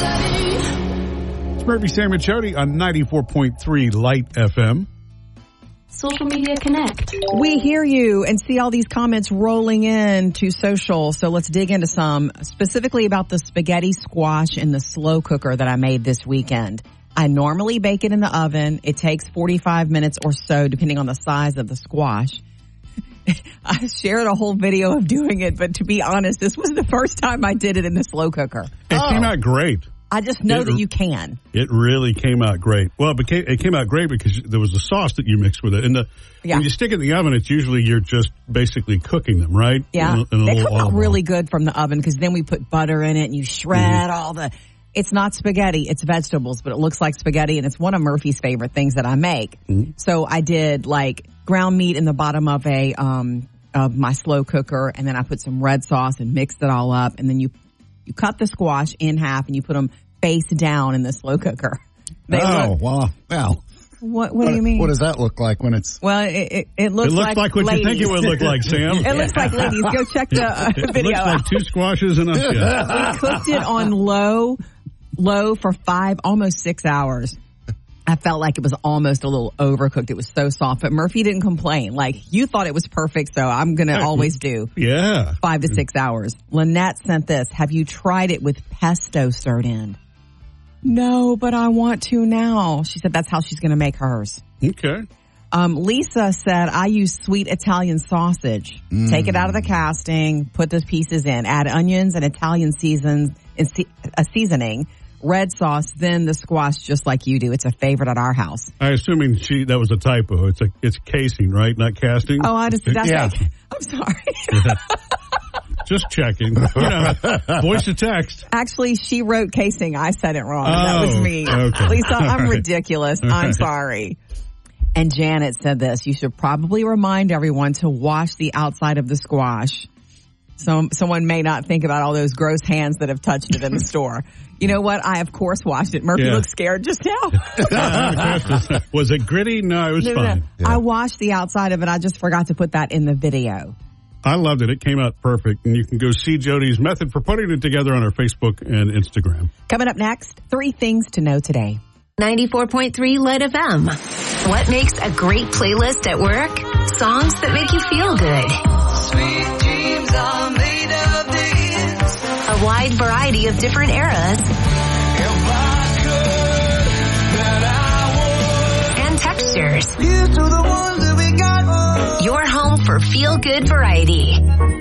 It's Murphy, Sam, and Jody on 94.3 Light FM. Social Media Connect. We hear you and see all these comments rolling in to social, so let's dig into some, specifically about the spaghetti squash in the slow cooker that I made this weekend. I normally bake it in the oven. It takes 45 minutes or so, depending on the size of the squash. I shared a whole video of doing it, but to be honest, this was the first time I did it in the slow cooker. It came out great. I just know that you can. It really came out great. Well, it came out great because there was a sauce that you mixed with it. And when you stick it in the oven, it's usually you're just basically cooking them, right? Yeah. They come out really good from the oven because then we put butter in it and you shred all the... It's not spaghetti, it's vegetables, but it looks like spaghetti, and it's one of Murphy's favorite things that I make. Mm-hmm. So I did like ground meat in the bottom of of my slow cooker, and then I put some red sauce and mixed it all up, and then you cut the squash in half and you put them face down in the slow cooker. Wow. What do you mean? What does that look like when it's... Well, it looks like what ladies. You think it would look like, Sam. It looks like ladies. Go check the video looks out. Like 2 squashes and We cooked it on low for 5, almost 6 hours. I felt like it was almost a little overcooked. It was so soft, but Murphy didn't complain. Like, you thought it was perfect, so I'm going to always do 5 to 6 hours. Lynette sent this. Have you tried it with pesto stirred in? No, but I want to now. She said that's how she's going to make hers. Okay. Lisa said, I use sweet Italian sausage. Take it out of the casting, put the pieces in, add onions and Italian seasoning, red sauce, then the squash, just like you do. It's a favorite at our house. I'm assuming that was a typo. It's casing, right? Not casting? Oh, I'm sorry. Just checking. Voice to text. Actually, she wrote casing. I said it wrong. That was me. Okay. Lisa, I'm ridiculous. I'm sorry. And Janet said this. You should probably remind everyone to wash the outside of the squash. Someone may not think about all those gross hands that have touched it in the store. You know what? I, of course, washed it. Murphy looks scared just now. Was it gritty? No, it was fine. No. Yeah. I washed the outside of it. I just forgot to put that in the video. I loved it. It came out perfect. And you can go see Jody's method for putting it together on our Facebook and Instagram. Coming up next, 3 things to know today. 94.3 Light FM. What makes a great playlist at work? Songs that make you feel good. Sweet dreams are made of this. A wide variety of different eras. If I could, then I would. And textures. Here's to the ones that we got. Your home for feel-good variety.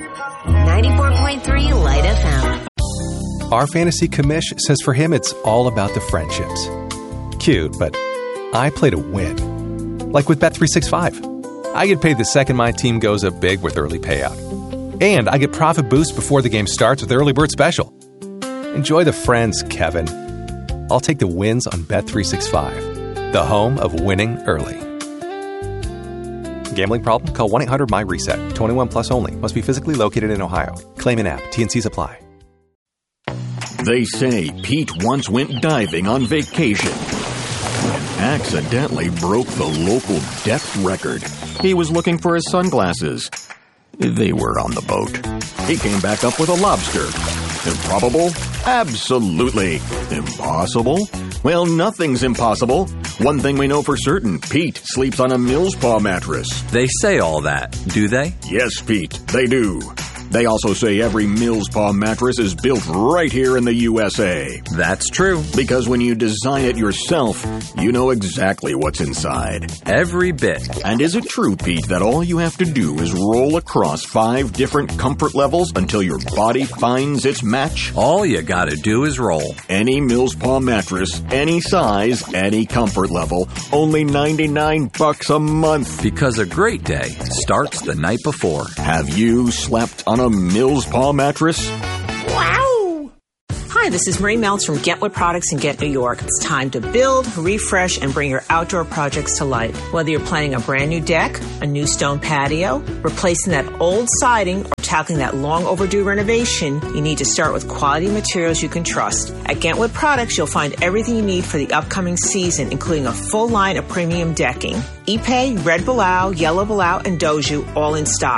94.3 Light FM. Our fantasy commish says for him it's all about the friendships. Cute, but I play to win. Like with Bet365. I get paid the second my team goes up big with early payout. And I get profit boost before the game starts with Early Bird Special. Enjoy the friends, Kevin. I'll take the wins on Bet365. The home of winning early. Gambling problem? Call 1-800-MY-RESET. 21 plus only. Must be physically located in Ohio. Claim in app. T&Cs apply. They say Pete once went diving on vacation and accidentally broke the local depth record. He was looking for his sunglasses. They were on the boat. He came back up with a lobster. Improbable? Absolutely. Impossible? Well, nothing's impossible. One thing we know for certain, Pete sleeps on a Millspaw mattress. They say all that, do they? Yes, Pete, they do. They also say every Millspaw mattress is built right here in the USA. That's true. Because when you design it yourself, you know exactly what's inside. Every bit. And is it true, Pete, that all you have to do is roll across 5 different comfort levels until your body finds its match? All you gotta do is roll. Any Millspaw mattress, any size, any comfort level, only $99 a month. Because a great day starts the night before. Have you slept on a Millspaw mattress? Wow! Hi, this is Marie Meltz from Get What Products in Get New York. It's time to build, refresh, and bring your outdoor projects to life. Whether you're planning a brand new deck, a new stone patio, replacing that old siding, or tackling that long overdue renovation, you need to start with quality materials you can trust. At Get What Products, you'll find everything you need for the upcoming season, including a full line of premium decking. Ipe, Red Bilao, Yellow Bilao, and Doju, all in stock.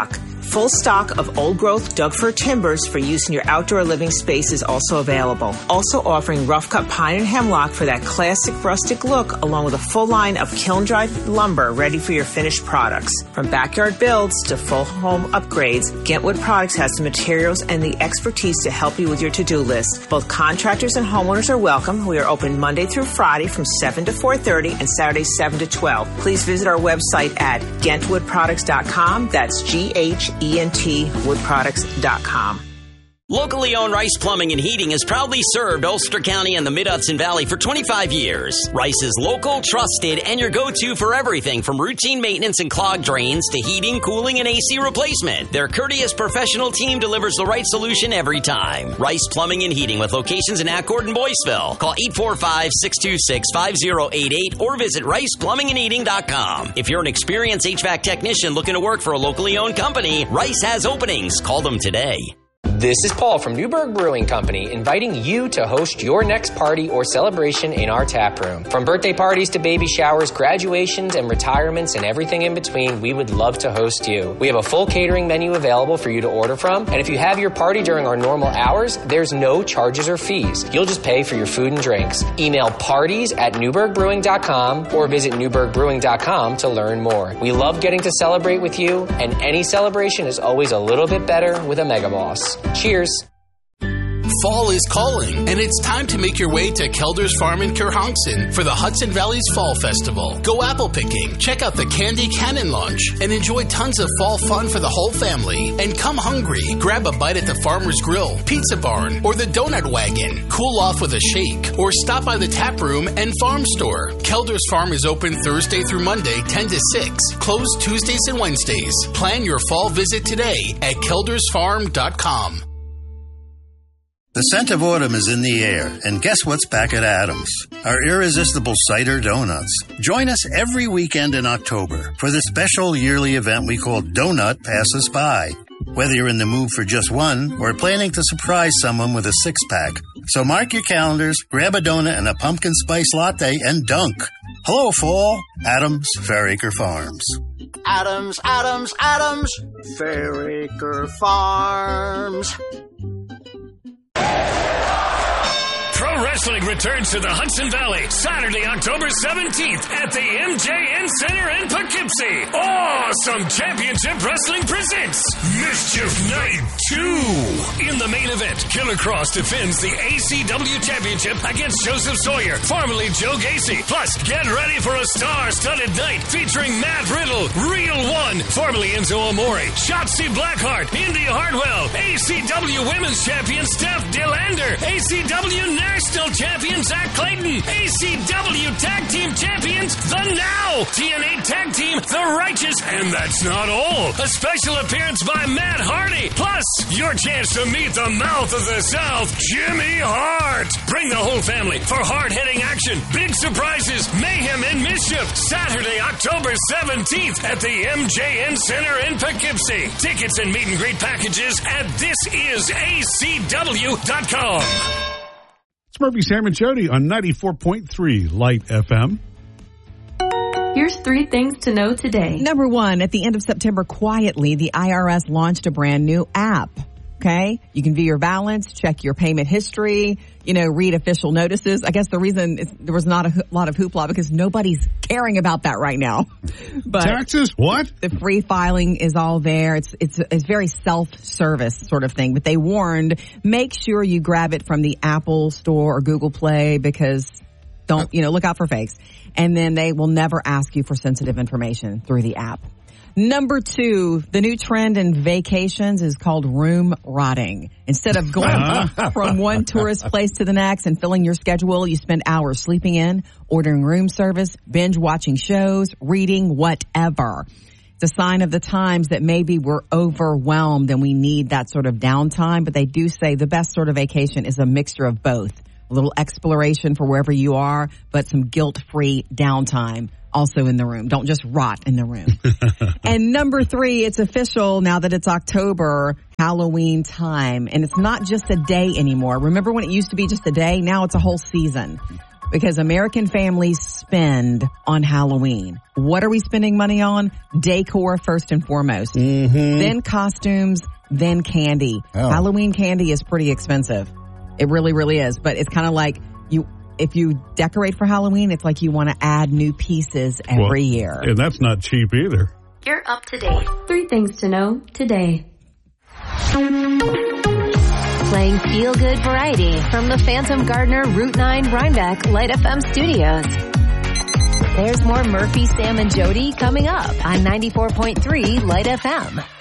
Full stock of old-growth Doug-fir timbers for use in your outdoor living space is also available. Also offering rough-cut pine and hemlock for that classic rustic look, along with a full line of kiln-dried lumber ready for your finished products. From backyard builds to full home upgrades, Gentwood Products has the materials and the expertise to help you with your to-do list. Both contractors and homeowners are welcome. We are open Monday through Friday from 7 to 4:30 and Saturdays 7 to 12. Please visit our website at GentwoodProducts.com. That's GHENT woodproducts.com. Locally owned Rice Plumbing and Heating has proudly served Ulster County and the Mid-Hudson Valley for 25 years. Rice is local, trusted, and your go-to for everything from routine maintenance and clogged drains to heating, cooling, and AC replacement. Their courteous professional team delivers the right solution every time. Rice Plumbing and Heating with locations in Accord and Boyceville. Call 845-626-5088 or visit riceplumbingandheating.com. If you're an experienced HVAC technician looking to work for a locally owned company, Rice has openings. Call them today. This is Paul from Newberg Brewing Company, inviting you to host your next party or celebration in our tap room. From birthday parties to baby showers, graduations, and retirements, and everything in between, we would love to host you. We have a full catering menu available for you to order from, and if you have your party during our normal hours, there's no charges or fees. You'll just pay for your food and drinks. Email parties@newbergbrewing.com or visit newbergbrewing.com to learn more. We love getting to celebrate with you, and any celebration is always a little bit better with a Mega Boss. Cheers. Fall is calling, and it's time to make your way to Kelder's Farm in Kerhonkson for the Hudson Valley's Fall Festival. Go apple picking, check out the Candy Cannon Launch, and enjoy tons of fall fun for the whole family. And come hungry, grab a bite at the Farmer's Grill, Pizza Barn, or the Donut Wagon. Cool off with a shake, or stop by the tap room and farm store. Kelder's Farm is open Thursday through Monday, 10 to 6, closed Tuesdays and Wednesdays. Plan your fall visit today at keldersfarm.com. The scent of autumn is in the air, and guess what's back at Adams? Our irresistible cider donuts. Join us every weekend in October for the special yearly event we call Donut Passes By. Whether you're in the mood for just one or planning to surprise someone with a six-pack. So mark your calendars, grab a donut and a pumpkin spice latte, and dunk. Hello, fall. Adams Fairacre Farms. Adams, Adams, Adams, Fairacre Farms. Pro Wrestling returns to the Hudson Valley Saturday, October 17th at the MJN Center in Poughkeepsie. Awesome Championship Wrestling presents Mischief Night 2. In the main event, Killer Cross defends the ACW Championship against Joseph Sawyer, formerly Joe Gacy. Plus, get ready for a star-studded night featuring Matt Riddle, Real One, formerly Enzo Amore, Shotzi Blackheart, Indy Hartwell, ACW Women's Champion Steph Dillander, ACW National Champion Zach Clayton, ACW Tag Team Champions, The Now, TNA Tag Team, The Righteous, and that's not all. A special appearance by Matt Hardy, plus your chance to meet the mouth of the South, Jimmy Hart. Bring the whole family for hard-hitting action, big surprises, mayhem, and mischief. Saturday, October 17th at the MJN Center in Poughkeepsie. Tickets and meet and greet packages at thisisacw.com. It's Murphy, Sam, and Jody on 94.3 Light FM. Here's 3 things to know today. Number 1, at the end of September, quietly, the IRS launched a brand new app. Okay? You can view your balance, check your payment history, read official notices. I guess the reason there was not a lot of hoopla because nobody's caring about that right now. But taxes? What? The free filing is all there. It's very self-service sort of thing. But they warned, make sure you grab it from the Apple Store or Google Play because look out for fakes. And then they will never ask you for sensitive information through the app. Number 2, the new trend in vacations is called room rotting. Instead of going from one tourist place to the next and filling your schedule, you spend hours sleeping in, ordering room service, binge watching shows, reading, whatever. It's a sign of the times that maybe we're overwhelmed and we need that sort of downtime. But they do say the best sort of vacation is a mixture of both. A little exploration for wherever you are, but some guilt-free downtime also in the room. Don't just rot in the room. And number 3, it's official now that it's October, Halloween time. And it's not just a day anymore. Remember when it used to be just a day? Now it's a whole season. because American families spend on Halloween. What are we spending money on? Decor first and foremost. Then costumes, then candy. Halloween candy is pretty expensive. It really, really is. But it's kind of like if you decorate for Halloween, it's like you want to add new pieces every year. And that's not cheap either. You're up to date. 3 things to know today. Playing feel-good variety from the Phantom Gardener Route 9 Rhinebeck Light FM studios. There's more Murphy, Sam, and Jody coming up on 94.3 Light FM.